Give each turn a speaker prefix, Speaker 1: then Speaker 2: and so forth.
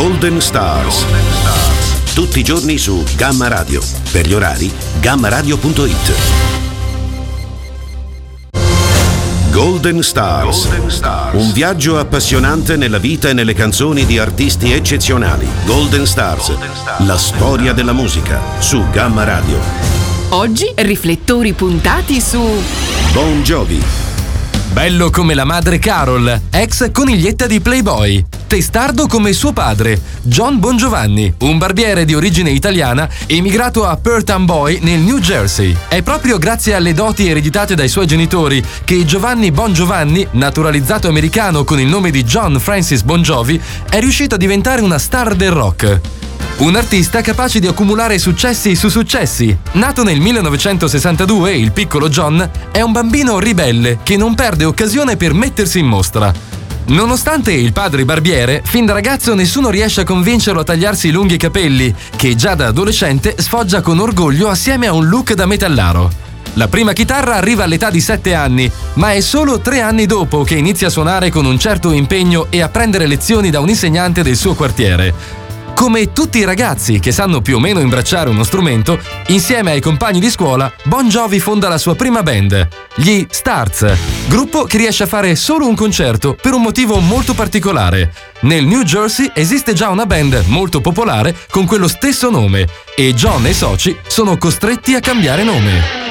Speaker 1: Golden Stars. Tutti i giorni su Gamma Radio. Per gli orari, gammaradio.it. Golden Stars. Un viaggio appassionante nella vita e nelle canzoni di artisti eccezionali. Golden Stars. La storia della musica su Gamma Radio.
Speaker 2: Oggi riflettori puntati su
Speaker 1: Bon Jovi.
Speaker 3: Bello come la madre Carol, ex coniglietta di Playboy. Testardo come suo padre, John Bon Giovanni, un barbiere di origine italiana emigrato a Perth Amboy nel New Jersey. È proprio grazie alle doti ereditate dai suoi genitori che Giovanni Bon Giovanni, naturalizzato americano con il nome di John Francis Bon Jovi, è riuscito a diventare una star del rock. Un artista capace di accumulare successi su successi. Nato nel 1962, il piccolo John è un bambino ribelle che non perde occasione per mettersi in mostra. Nonostante il padre barbiere, fin da ragazzo nessuno riesce a convincerlo a tagliarsi i lunghi capelli, che già da adolescente sfoggia con orgoglio assieme a un look da metallaro. La prima chitarra arriva all'età di 7 anni, ma è solo 3 anni dopo che inizia a suonare con un certo impegno e a prendere lezioni da un insegnante del suo quartiere. Come tutti i ragazzi che sanno più o meno imbracciare uno strumento, insieme ai compagni di scuola, Bon Jovi fonda la sua prima band, gli Starz, gruppo che riesce a fare solo un concerto per un motivo molto particolare. Nel New Jersey esiste già una band molto popolare con quello stesso nome e John e i soci sono costretti a cambiare nome.